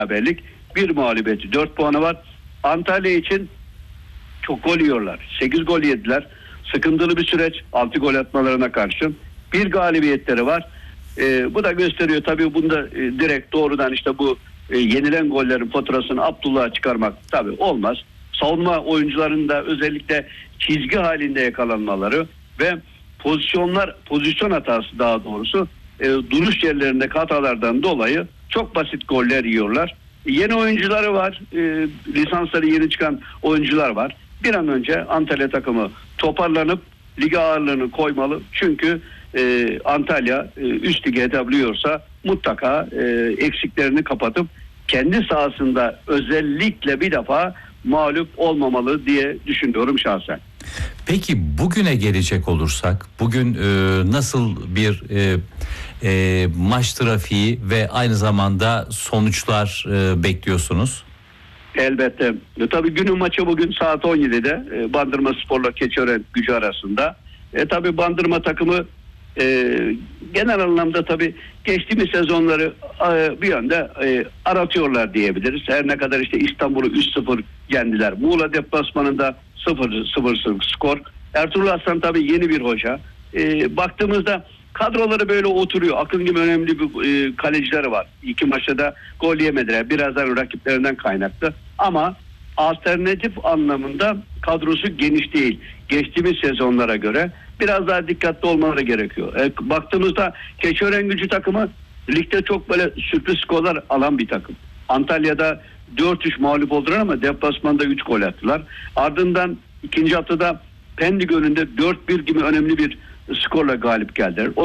beraberlik, bir mağlubiyeti, 4 puanı var. Antalya için çok gol yiyorlar. 8 gol yediler. Sıkıntılı bir süreç 6 gol atmalarına karşın. Bir galibiyetleri var. Bu da gösteriyor tabii, bunda direkt doğrudan işte bu yenilen gollerin faturasını Abdullah'a çıkarmak tabii olmaz. Savunma oyuncularının da özellikle çizgi halinde yakalanmaları ve pozisyon hatası, daha doğrusu duruş yerlerindeki hatalardan dolayı çok basit goller yiyorlar. Yeni oyuncuları var. Lisansları yeni çıkan oyuncular var. Bir an önce Antalya takımı toparlanıp lige ağırlığını koymalı. Çünkü Antalya üst lige hedefliyorsa mutlaka eksiklerini kapatıp kendi sahasında özellikle bir defa mağlup olmamalı diye düşünüyorum şahsen. Peki bugüne gelecek olursak, bugün nasıl bir maç trafiği ve aynı zamanda sonuçlar bekliyorsunuz? Elbette. Tabii günün maçı bugün saat 17'de Bandırmaspor'la Keçiören-Gücü arasında. Tabii Bandırma takımı genel anlamda tabii geçtiğimiz sezonları bir yönde aratıyorlar diyebiliriz. Her ne kadar işte İstanbul'u 3-0 yendiler. Muğla deplasmanında 0-0 skor. Ertuğrul Aslan tabii yeni bir hoca. Baktığımızda kadroları böyle oturuyor. Akın gibi önemli bir kalecileri var. 2 maçta da gol yemediler. Birazdan rakiplerinden kaynaklı. Ama alternatif anlamında kadrosu geniş değil. Geçtiğimiz sezonlara göre biraz daha dikkatli olmaları gerekiyor. Baktığımızda Keçiören-Gücü takımı ligde çok böyle sürpriz skorlar alan bir takım. Antalya'da 4-3 mağlup oldular ama deplasmanda 3 gol attılar. Ardından ikinci haftada Pendik önünde 4-1 gibi önemli bir skorla galip geldiler. O